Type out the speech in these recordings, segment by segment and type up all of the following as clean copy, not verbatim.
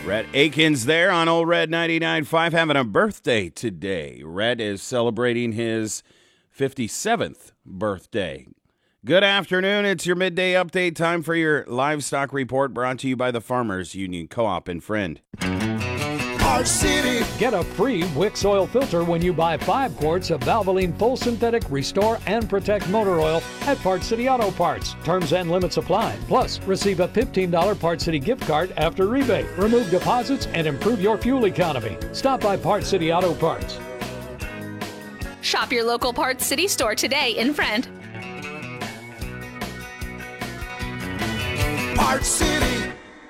Rhett Akins there on Old Red 99.5 having a birthday today. Rhett is celebrating his 57th birthday. Good afternoon. It's your midday update time for your livestock report brought to you by the Farmers Union Co-op and Friend. Parts City. Get a free Wix oil filter when you buy 5 quarts of Valvoline Full Synthetic Restore and Protect Motor Oil at Parts City Auto Parts. Terms and limits apply. Plus, receive a $15 Parts City gift card after rebate. Remove deposits and improve your fuel economy. Stop by Parts City Auto Parts. Shop your local Parts City store today in Friend. Parts City.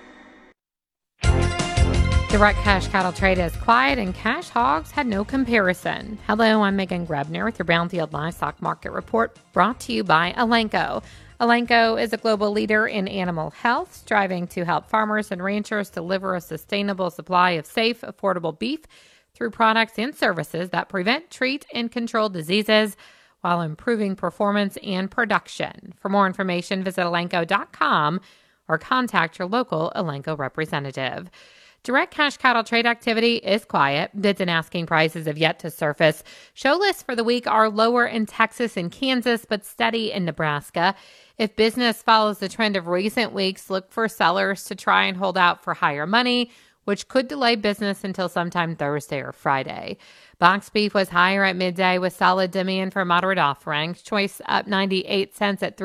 Direct cash cattle trade is quiet and cash hogs had no comparison. Hello, I'm Megan Grebner with your Brownfield Livestock Market Report brought to you by Elanco. Elanco is a global leader in animal health, striving to help farmers and ranchers deliver a sustainable supply of safe, affordable beef through products and services that prevent, treat, and control diseases while improving performance and production. For more information, visit Elanco.com or contact your local Elanco representative. Direct cash cattle trade activity is quiet. Bids and asking prices have yet to surface. Show lists for the week are lower in Texas and Kansas, but steady in Nebraska. If business follows the trend of recent weeks, look for sellers to try and hold out for higher money, which could delay business until sometime Thursday or Friday. Box beef was higher at midday with solid demand for moderate offerings. Choice up 98 cents at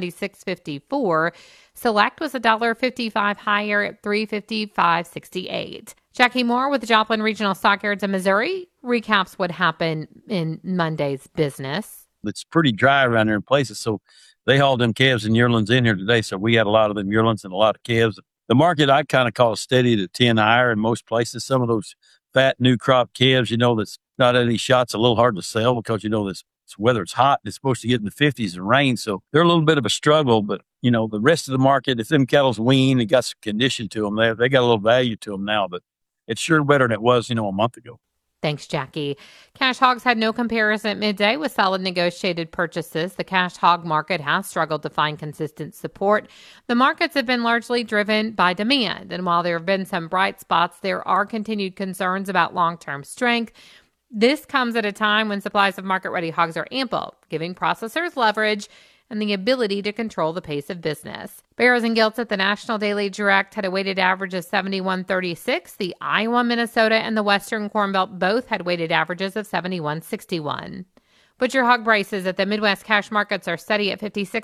$376.54. Select was $1.55 higher at $355.68. Jackie Moore with the Joplin Regional Stockyards in Missouri recaps what happened in Monday's business. It's pretty dry around there in places, so they hauled them calves and yearlings in here today, so we had a lot of them yearlings and a lot of calves. The market I kind of call steady to 10 higher in most places. Some of those fat new crop calves, that's not any shots, a little hard to sell because, this weather it's hot. It's supposed to get in the 50s and rain. So they're a little bit of a struggle, but the rest of the market, if them cattle's weaned and got some condition to them, they got a little value to them now, but it's sure better than it was, a month ago. Thanks, Jackie. Cash hogs had no comparison at midday with solid negotiated purchases. The cash hog market has struggled to find consistent support. The markets have been largely driven by demand, and while there have been some bright spots, there are continued concerns about long-term strength. This comes at a time when supplies of market-ready hogs are ample, giving processors leverage and the ability to control the pace of business. Barrows and Gilts at the National Daily Direct had a weighted average of 71.36. The Iowa, Minnesota, and the Western Corn Belt both had weighted averages of 71.61. Butcher hog prices at the Midwest cash markets are steady at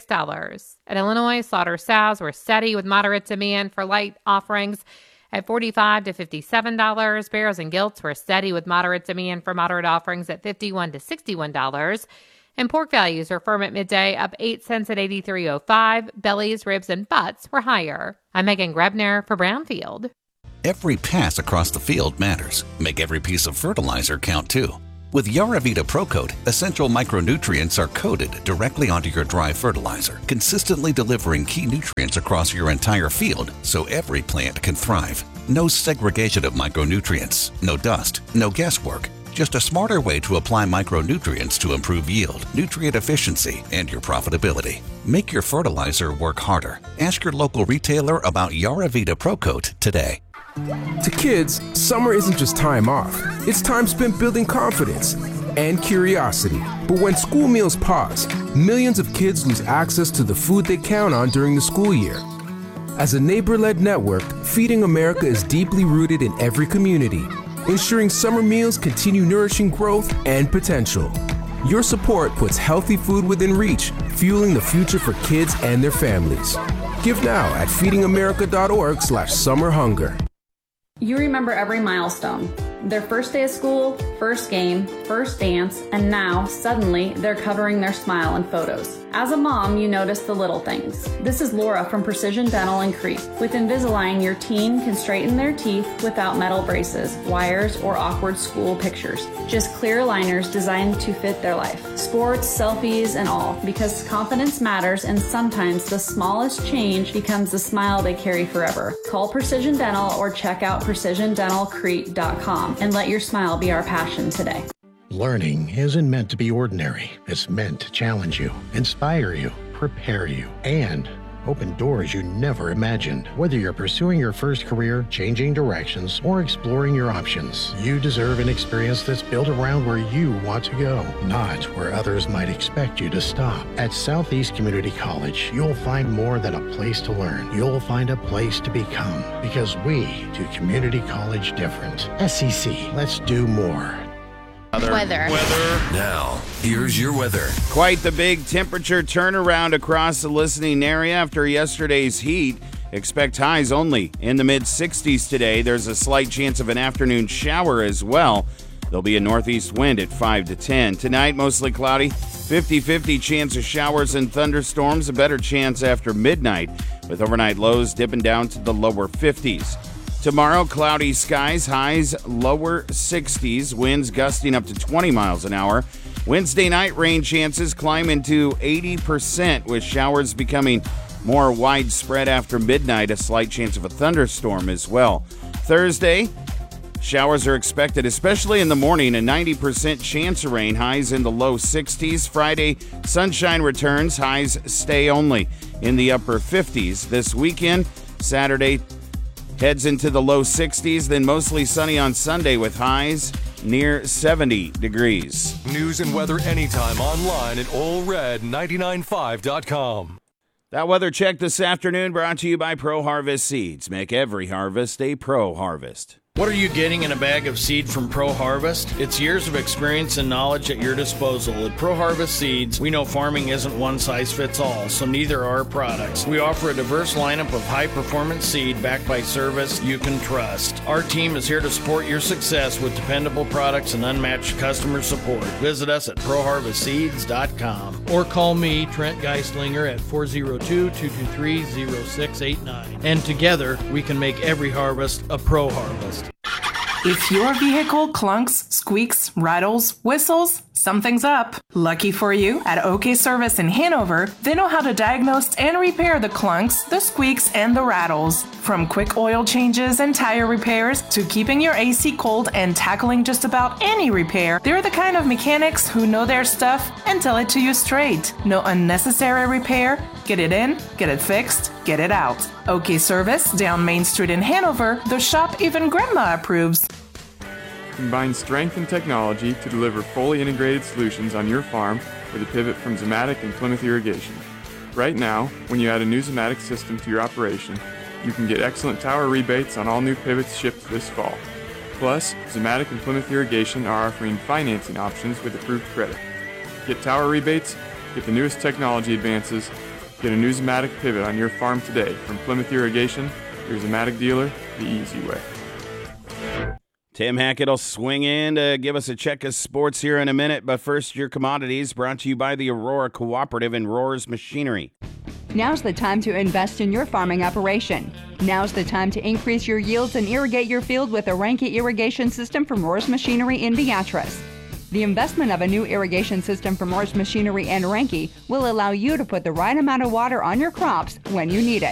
$56. At Illinois, slaughter sows were steady with moderate demand for light offerings at $45 to $57. Barrows and Gilts were steady with moderate demand for moderate offerings at $51 to $61. And pork values were firm at midday, up 8 cents at $83.05. Bellies, ribs, and butts were higher. I'm Megan Grebner for Brownfield. Every pass across the field matters. Make every piece of fertilizer count too. With Yaravita ProCoat, essential micronutrients are coated directly onto your dry fertilizer, consistently delivering key nutrients across your entire field so every plant can thrive. No segregation of micronutrients, no dust, no guesswork. Just a smarter way to apply micronutrients to improve yield, nutrient efficiency, and your profitability. Make your fertilizer work harder. Ask your local retailer about Yaravita ProCoat today. To kids, summer isn't just time off. It's time spent building confidence and curiosity. But when school meals pause, millions of kids lose access to the food they count on during the school year. As a neighbor-led network, Feeding America is deeply rooted in every community, ensuring summer meals continue nourishing growth and potential. Your support puts healthy food within reach, fueling the future for kids and their families. Give now at feedingamerica.org/summerhunger. You remember every milestone. Their first day of school, first game, first dance, and now, suddenly, they're covering their smile in photos. As a mom, you notice the little things. This is Laura from Precision Dental in Crete. With Invisalign, your teen can straighten their teeth without metal braces, wires, or awkward school pictures. Just clear aligners designed to fit their life. Sports, selfies, and all. Because confidence matters, and sometimes the smallest change becomes the smile they carry forever. Call Precision Dental or check out precisiondentalcrete.com and let your smile be our passion today. Learning isn't meant to be ordinary. It's meant to challenge you, inspire you, prepare you, and open doors you never imagined. Whether you're pursuing your first career, changing directions, or exploring your options, you deserve an experience that's built around where you want to go, not where others might expect you to stop. At Southeast Community College, you'll find more than a place to learn. You'll find a place to become, because we do community college different. SEC, let's do more. Weather. Now, here's your weather. Quite the big temperature turnaround across the listening area after yesterday's heat. Expect highs only in the mid-60s today. There's a slight chance of an afternoon shower as well. There'll be a northeast wind at 5 to 10. Tonight, mostly cloudy, 50-50 chance of showers and thunderstorms. A better chance after midnight, with overnight lows dipping down to the lower 50s. Tomorrow, cloudy skies, highs lower 60s, winds gusting up to 20 miles an hour. Wednesday night, rain chances climb into 80%, with showers becoming more widespread after midnight. A slight chance of a thunderstorm as well. Thursday, showers are expected, especially in the morning, a 90% chance of rain, highs in the low 60s. Friday, sunshine returns, highs stay only in the upper 50s. This weekend, Saturday, heads into the low 60s, then mostly sunny on Sunday with highs near 70 degrees. News and weather anytime online at allred995.com. That weather check this afternoon brought to you by Pro Harvest Seeds. Make every harvest a Pro Harvest. What are you getting in a bag of seed from Pro Harvest? It's years of experience and knowledge at your disposal. At Pro Harvest Seeds, we know farming isn't one size fits all, so neither are our products. We offer a diverse lineup of high-performance seed backed by service you can trust. Our team is here to support your success with dependable products and unmatched customer support. Visit us at ProHarvestSeeds.com or call me, Trent Geislinger, at 402-223-0689. And together, we can make every harvest a Pro Harvest. If your vehicle clunks, squeaks, rattles, whistles, something's up. Lucky for you, at OK Service in Hanover, they know how to diagnose and repair the clunks, the squeaks, and the rattles. From quick oil changes and tire repairs to keeping your AC cold and tackling just about any repair, they're the kind of mechanics who know their stuff and tell it to you straight. No unnecessary repair. Get it in, get it fixed, get it out. OK Service, down Main Street in Hanover, the shop even Grandma approves. Combine strength and technology to deliver fully integrated solutions on your farm with a pivot from Zimmatic and Plymouth Irrigation. Right now, when you add a new Zimmatic system to your operation, you can get excellent tower rebates on all new pivots shipped this fall. Plus, Zimmatic and Plymouth Irrigation are offering financing options with approved credit. Get tower rebates, get the newest technology advances, get a new Zimmatic pivot on your farm today from Plymouth Irrigation, your Zimmatic dealer, the easy way. Tim Hackett will swing in to give us a check of sports here in a minute, but first, your commodities brought to you by the Aurora Cooperative and Roars Machinery. Now's the time to invest in your farming operation. Now's the time to increase your yields and irrigate your field with a Reinke irrigation system from Roars Machinery in Beatrice. The investment of a new irrigation system from Roars Machinery and Reinke will allow you to put the right amount of water on your crops when you need it.